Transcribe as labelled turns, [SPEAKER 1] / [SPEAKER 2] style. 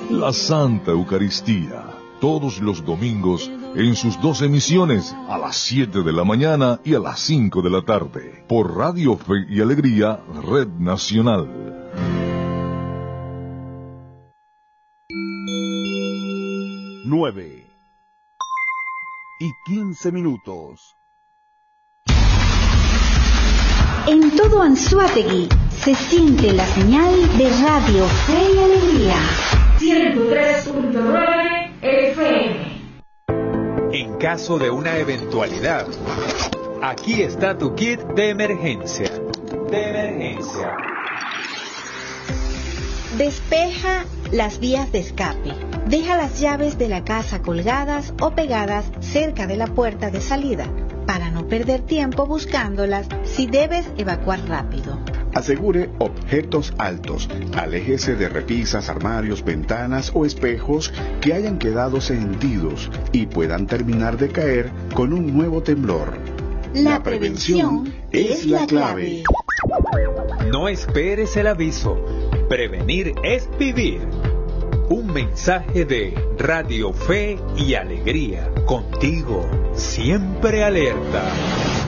[SPEAKER 1] la Santa Eucaristía, todos los domingos en sus 2 emisiones, a las 7 de la mañana y a las 5 de la tarde, por Radio Fe y Alegría, Red Nacional.
[SPEAKER 2] 9:15.
[SPEAKER 3] En todo Anzoátegui se siente la señal de Radio Fe y Alegría.
[SPEAKER 4] 103.9 FM.
[SPEAKER 5] En caso de una eventualidad, aquí está tu kit de emergencia.
[SPEAKER 3] Despeja las vías de escape. Deja las llaves de la casa colgadas o pegadas cerca de la puerta de salida, para no perder tiempo buscándolas si debes evacuar rápido.
[SPEAKER 2] Asegure objetos altos. Aléjese de repisas, armarios, ventanas o espejos que hayan quedado sentidos y puedan terminar de caer con un nuevo temblor.
[SPEAKER 3] La prevención es la clave.
[SPEAKER 5] No esperes el aviso. Prevenir es vivir. Un mensaje de Radio Fe y Alegría. Contigo, siempre alerta.